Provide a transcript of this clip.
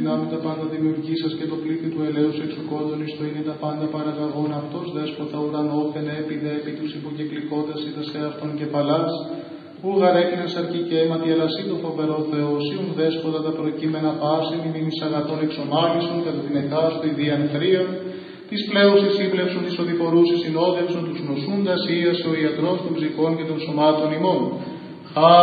δυνάμει τα πάντα δημιουργήσας και το πλήθη του ελέους εξοκόντων εις το είναι τα πάντα παραγαγών αυτός, δέσποτα ουρανό, πενέπιδε, επί τους υποκεκλικότας ή τα σε αυτόν και παλάς, που γαρέκνεν σαρκή και αίματι ελασί το φοβερό Θεός, ιουν δέσποτα τα προκείμενα πάση, μην εις αγαθών εξομάλισον, κατά την εκάστο ιδίαν θρίαν, της πλέουσης σύμπλευσον, της οδηπορούσης συνόδευσον, τους νοσούντας, ίασε ο ιατρός των ψυχών και των σωμάτων ημών.